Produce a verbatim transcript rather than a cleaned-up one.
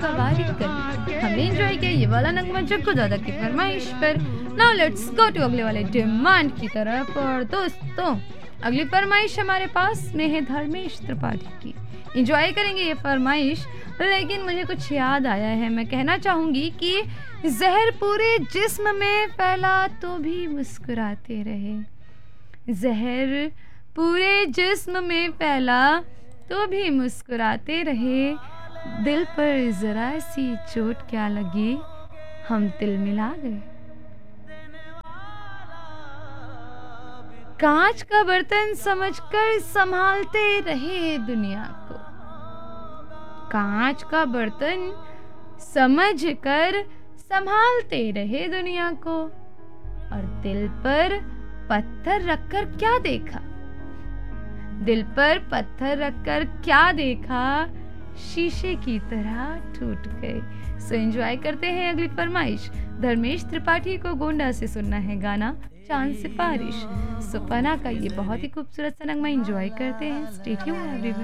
सवारी कर। हमने एंजॉय किया ये वाला नगमा जग्गू दादा की फरमाइश पर। नाउ लेट्स गो टू अगले वाले डिमांड की तरफ। और दोस्तों अगली फरमाइश हमारे पास में है धर्मेश त्रिपाठी की। एंजॉय करेंगे ये फरमाइश, लेकिन मुझे कुछ याद आया है। मैं कहना चाहूंगी कि जहर पूरे जिस्म में फैला तो भी मुस्कुराते रहे। जहर पूरे जिस्म में फैला तो भी मुस्कुराते रहे। दिल पर जरा सी चोट क्या लगी, हम तिल मिला गए। कांच का बर्तन समझकर संभालते रहे दुनिया को। कांच का बर्तन समझकर संभालते रहे दुनिया को। और दिल पर पत्थर रखकर क्या देखा, दिल पर पत्थर रखकर क्या देखा, शीशे की तरह टूट गए। सो एंजॉय करते हैं अगली फरमाइश। धर्मेश त्रिपाठी को गोंडा से सुनना है गाना चांद सिफारिश। सुपना का ये बहुत ही खूबसूरत सा नगमा एंजॉय करते हैं। Stay tuned everyone.